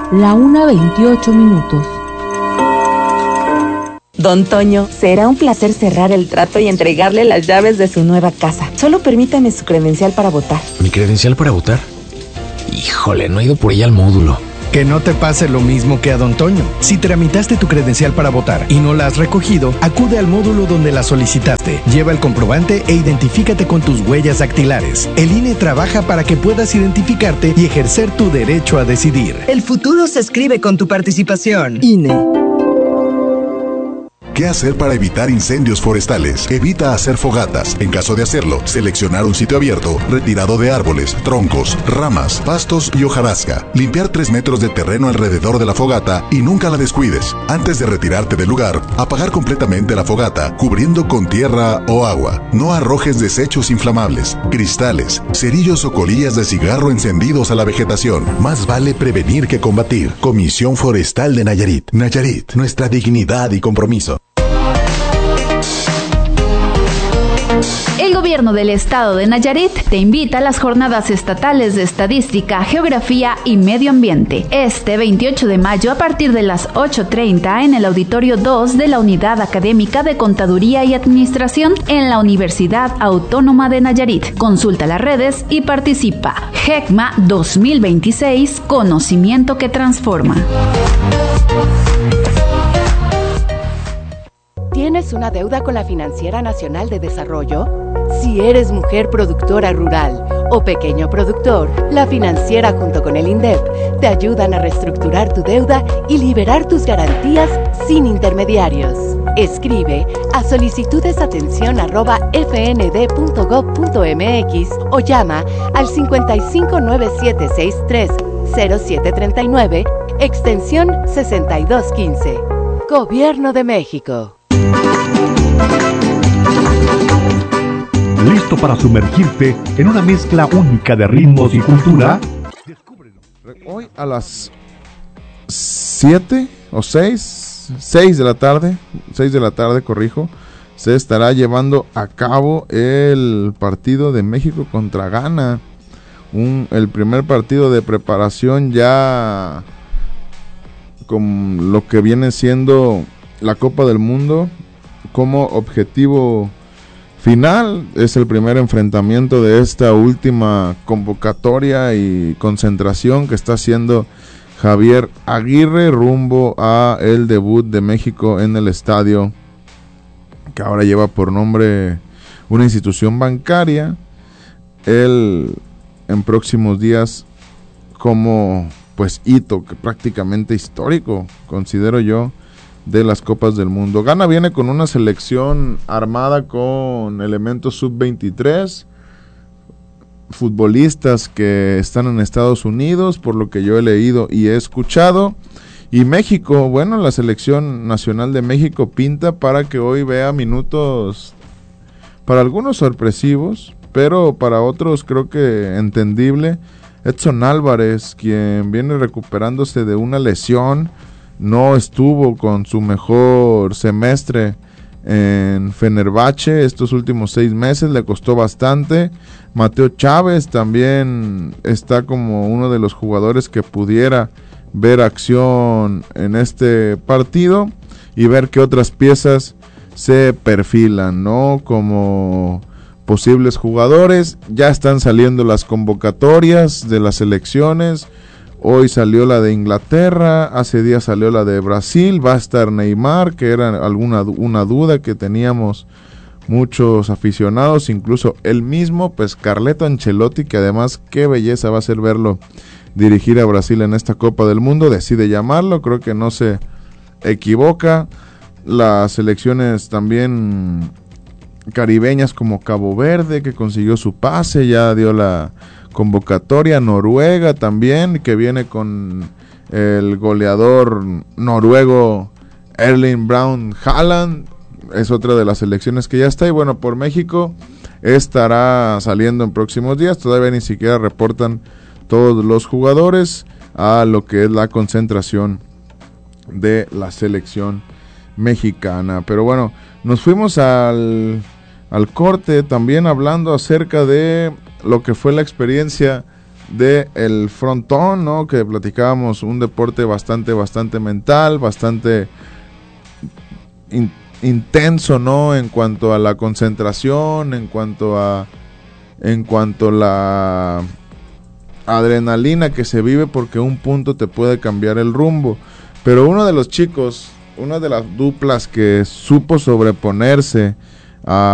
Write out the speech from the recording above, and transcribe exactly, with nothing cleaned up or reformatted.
la una veintiocho minutos. Don Toño, será un placer cerrar el trato y entregarle las llaves de su nueva casa. Solo permítame su credencial para votar. ¿Mi credencial para votar? Híjole, no he ido por ella al módulo. Que no te pase lo mismo que a Don Toño. Si tramitaste tu credencial para votar y no la has recogido, acude al módulo donde la solicitaste. Lleva el comprobante e identifícate con tus huellas dactilares. El I N E trabaja para que puedas identificarte y ejercer tu derecho a decidir. El futuro se escribe con tu participación. I N E. ¿Qué hacer para evitar incendios forestales? Evita hacer fogatas. En caso de hacerlo, seleccionar un sitio abierto, retirado de árboles, troncos, ramas, pastos y hojarasca. Limpiar tres metros de terreno alrededor de la fogata y nunca la descuides. Antes de retirarte del lugar, apagar completamente la fogata, cubriendo con tierra o agua. No arrojes desechos inflamables, cristales, cerillos o colillas de cigarro encendidos a la vegetación. Más vale prevenir que combatir. Comisión Forestal de Nayarit. Nayarit, nuestra dignidad y compromiso. El gobierno del estado de Nayarit te invita a las jornadas estatales de estadística, geografía y medio ambiente. Este veintiocho de mayo a partir de las ocho treinta en el auditorio dos de la Unidad Académica de Contaduría y Administración en la Universidad Autónoma de Nayarit. Consulta las redes y participa. GECMA dos mil veintiséis, conocimiento que transforma. ¿Tienes una deuda con la Financiera Nacional de Desarrollo? Si eres mujer productora rural o pequeño productor, la Financiera junto con el INDEP te ayudan a reestructurar tu deuda y liberar tus garantías sin intermediarios. Escribe a solicitudesatención arroba f n d punto gob punto m x o llama al cincuenta y cinco nueve siete seis tres cero siete tres nueve, extensión sesenta y dos quince. Gobierno de México. ¿Listo para sumergirte en una mezcla única de ritmos y cultura? Hoy a las siete o seis, seis de la tarde, seis de la tarde, corrijo, se estará llevando a cabo el partido de México contra Ghana. Un, el primer partido de preparación ya con lo que viene siendo la Copa del Mundo como objetivo final. Es el primer enfrentamiento de esta última convocatoria y concentración que está haciendo Javier Aguirre rumbo a el debut de México en el estadio que ahora lleva por nombre una institución bancaria. Él en próximos días como pues hito que prácticamente histórico, considero yo, de las Copas del Mundo. Ghana viene con una selección armada con elementos sub veintitrés, futbolistas que están en Estados Unidos, por lo que yo he leído y he escuchado. Y México, bueno, la selección nacional de México pinta para que hoy vea minutos, para algunos sorpresivos, pero para otros creo que entendible. Edson Álvarez, quien viene recuperándose de una lesión, no estuvo con su mejor semestre en Fenerbahce estos últimos seis meses, le costó bastante. Mateo Chávez también está como uno de los jugadores que pudiera ver acción en este partido y ver qué otras piezas se perfilan, ¿no? Como posibles jugadores. Ya están saliendo las convocatorias de las selecciones. Hoy salió la de Inglaterra, hace días salió la de Brasil, va a estar Neymar, que era alguna una duda que teníamos muchos aficionados, incluso él mismo, pues Carleto Ancelotti, que además qué belleza va a ser verlo dirigir a Brasil en esta Copa del Mundo, decide llamarlo, creo que no se equivoca. Las selecciones también caribeñas como Cabo Verde, que consiguió su pase, ya dio la convocatoria. Noruega también, que viene con el goleador noruego Erling Braut Haaland, es otra de las selecciones que ya está. Y bueno, por México estará saliendo en próximos días, todavía ni siquiera reportan todos los jugadores a lo que es la concentración de la selección mexicana. Pero bueno, nos fuimos al, al corte también hablando acerca de lo que fue la experiencia de el frontón, ¿no? Que platicábamos, un deporte bastante, bastante mental, bastante in, intenso, ¿no? En cuanto a la concentración, en cuanto a, en cuanto a la adrenalina que se vive, porque un punto te puede cambiar el rumbo. Pero uno de los chicos, una de las duplas que supo sobreponerse a